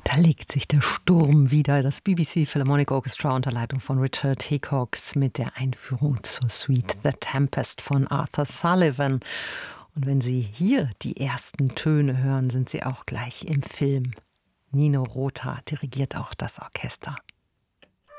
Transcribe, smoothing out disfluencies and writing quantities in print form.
Da legt sich der Sturm wieder. Das BBC Philharmonic Orchestra unter Leitung von Richard Hickox mit der Einführung zur Suite The Tempest von Arthur Sullivan. Und wenn Sie hier die ersten Töne hören, sind Sie auch gleich im Film. Nino Rota dirigiert auch das Orchester.